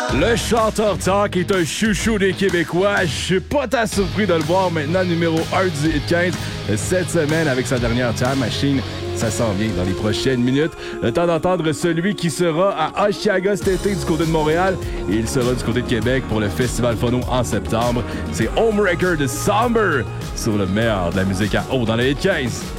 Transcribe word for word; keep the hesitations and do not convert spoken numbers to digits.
Le chanteur Talk est un chouchou des Québécois. Je suis pas tant surpris de le voir maintenant numéro un du Hit quinze cette semaine avec sa dernière Time Machine. Ça s'en vient dans les prochaines minutes. Le temps d'entendre celui qui sera à Oshiaga cet été du côté de Montréal et il sera du côté de Québec pour le Festival Phono en septembre. C'est Homewrecker de Somber sur le meilleur de la musique à eau dans le Hit quinze.